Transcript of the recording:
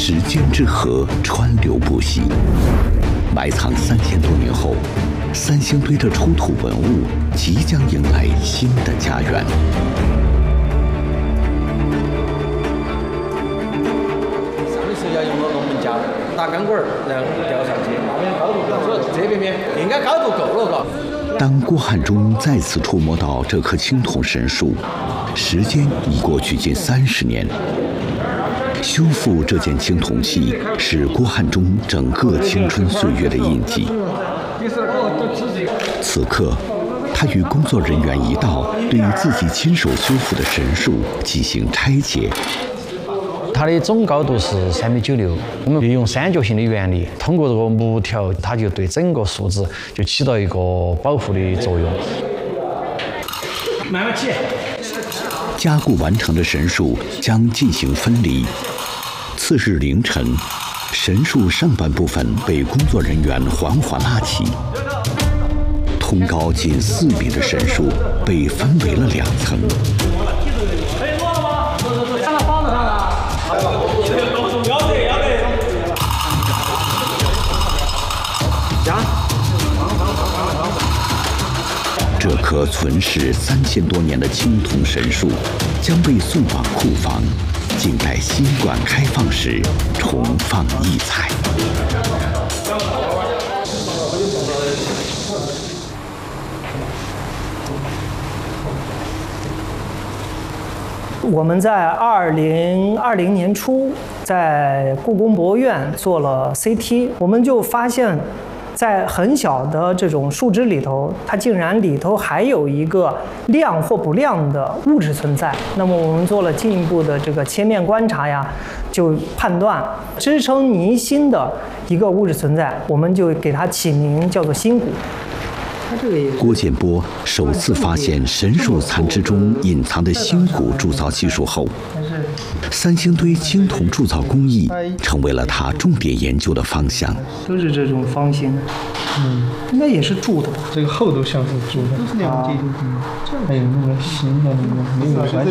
时间之河川流不息，埋藏3000多年后，三星堆的出土文物即将迎来新的家园。 上的时候要用了龙门架打钢管然后吊上去，那边高度够，这边应该高度够了，嘎。 当郭汉中再次触摸到这棵青铜神树，时间已过去近30年。修复这件青铜器是郭汉中整个青春岁月的印记。此刻，他与工作人员一道，对自己亲手修复的神树进行拆解。 它的总高度是3.96米，我们利用三角形的原理，通过这个木条，它就对整个树枝就起到一个保护的作用。 慢慢起。 加固完成的神树将进行分离。次日凌晨，神树上半部分被工作人员缓缓拉起，通高近4米的神树被分为了2层。这棵存世3000多年的青铜神树将被送往库房，静待新馆开放时重放异彩。 我们在2020年初在故宫博物院做了 CT， 我们就发现在很小的这种树枝里头，它竟然里头还有一个亮或不亮的物质存在。那么我们做了进一步的这个切面观察呀，就判断支撑泥心的一个物质存在，我们就给它起名叫做心骨。 郭建波首次发现神树残肢中隐藏的心骨铸造技术后，三星堆青铜铸造工艺成为了他重点研究的方向。 都是这种方形，应该也是铸的吧？ 这个厚度像是铸的，都是2G的，还有那个新的那个没有完全。